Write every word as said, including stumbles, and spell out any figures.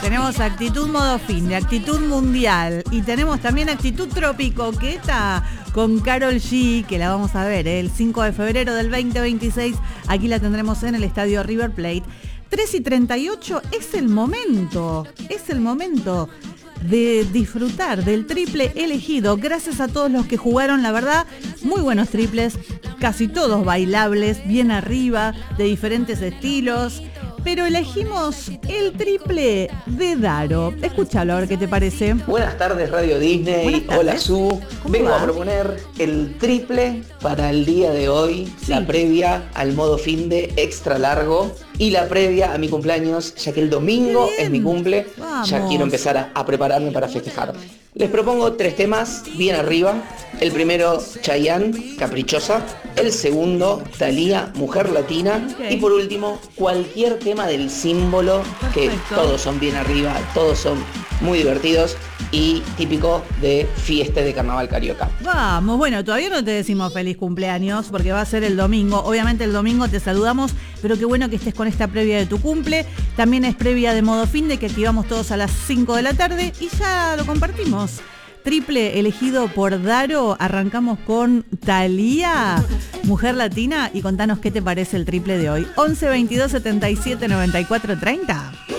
Tenemos actitud modo fin de actitud mundial y tenemos también actitud tropicoqueta con Karol G, que la vamos a ver ¿eh? el cinco de febrero del veinte veintiséis. Aquí la tendremos en el estadio River Plate. tres y treinta y ocho es el momento, es el momento de disfrutar del triple elegido. Gracias a todos los que jugaron, la verdad, muy buenos triples, casi todos bailables, bien arriba, de diferentes estilos. Pero elegimos el triple de Daro. Escúchalo a ver qué te parece. Buenas tardes, Radio Disney. Buenas tardes. Hola, Su. Vengo va? a proponer el triple para el día de hoy, Sí. la previa al modo fin de extra largo y la previa a mi cumpleaños, ya que el domingo Qué bien. es mi cumple. Vamos. Ya quiero empezar a, a prepararme para festejar. Les propongo tres temas bien arriba. El primero, Chayanne, Caprichosa. El segundo, Thalía, Mujer Latina. Ok. Y por último, cualquier tema del símbolo, que Perfecto. todos son bien arriba, todos son muy divertidos y típico de fiesta de carnaval carioca. Vamos, bueno, todavía no te decimos feliz cumpleaños porque va a ser el domingo. Obviamente el domingo te saludamos, pero qué bueno que estés con esta previa de tu cumple. También es previa de modo fin de que activamos todos a las cinco de la tarde y ya lo compartimos. Triple elegido por Daro. Arrancamos con Thalía, Mujer Latina, y contanos qué te parece el triple de hoy. once veintidós setenta y siete noventa y cuatro treinta.